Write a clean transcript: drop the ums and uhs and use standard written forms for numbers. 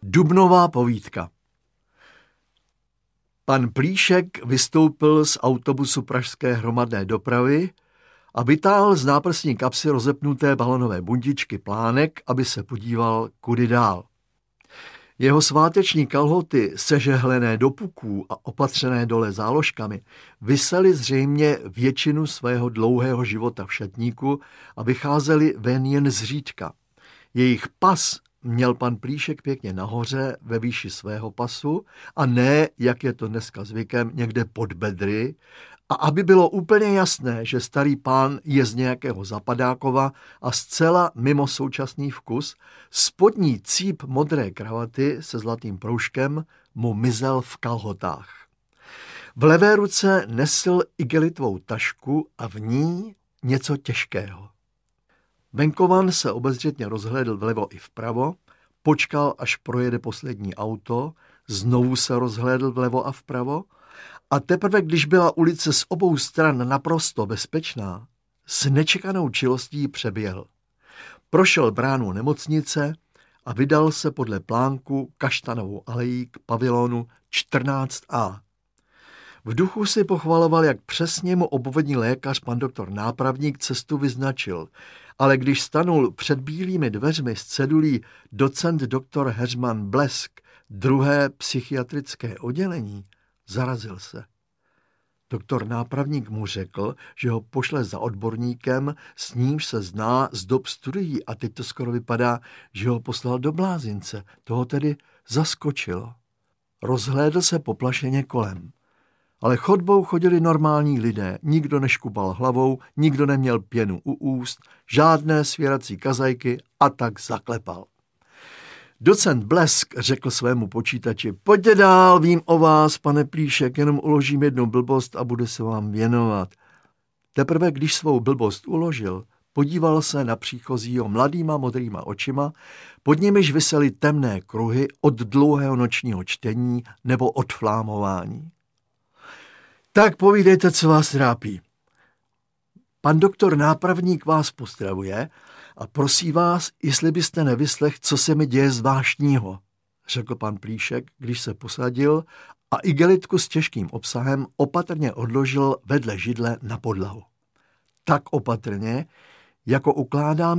Dubnová povídka. Pan Plíšek vystoupil z autobusu pražské hromadné dopravy a vytáhl z náprsní kapsy rozepnuté balonové bundičky plánek, aby se podíval, kudy dál. Jeho sváteční kalhoty, sežehlené do puků a opatřené dole záložkami, visely zřejmě většinu svého dlouhého života v šatníku a vycházely ven jen zřídka. Jejich pas měl pan Plíšek pěkně nahoře ve výši svého pasu a ne, jak je to dneska zvykem, někde pod bedry. A aby bylo úplně jasné, že starý pán je z nějakého Zapadákova a zcela mimo současný vkus, spodní cíp modré kravaty se zlatým proužkem mu mizel v kalhotách. V levé ruce nesl igelitovou tašku a v ní něco těžkého. Venkovan se obezřetně rozhlédl vlevo i vpravo, počkal, až projede poslední auto, znovu se rozhlédl vlevo a vpravo a teprve, když byla ulice z obou stran naprosto bezpečná, s nečekanou čilostí přeběhl. Prošel bránu nemocnice a vydal se podle plánku Kaštanovou alejí k pavilonu 14A. V duchu si pochvaloval, jak přesně mu obvodní lékař pan doktor Nápravník cestu vyznačil, ale když stanul před bílými dveřmi s cedulí docent doktor Heřman Blesk, druhé psychiatrické oddělení, zarazil se. Doktor Nápravník mu řekl, že ho pošle za odborníkem, s nímž se zná z dob studií a teď to skoro vypadá, že ho poslal do blázince. Toho tedy zaskočilo. Rozhlédl se poplašeně kolem. Ale chodbou chodili normální lidé, nikdo neškubal hlavou, nikdo neměl pěnu u úst, žádné svěrací kazajky a tak zaklepal. Docent Blesk řekl svému počítači: pojďte dál, vím o vás, pane Plíšek, jenom uložím jednu blbost a bude se vám věnovat. Teprve když svou blbost uložil, podíval se na příchozího mladýma modrýma očima, pod nimiž visely temné kruhy od dlouhého nočního čtení nebo od flámování. Tak povídejte, co vás trápí. Pan doktor Nápravník vás pozdravuje a prosí vás, jestli byste nevyslech, co se mi děje zvláštního, řekl pan Plíšek, když se posadil a igelitku s těžkým obsahem opatrně odložil vedle židle na podlahu. Tak opatrně, jako ukládám